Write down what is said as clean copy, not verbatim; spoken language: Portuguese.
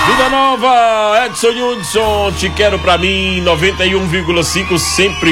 Vida Nova, Edson Hudson, te quero pra mim, 91,5 sempre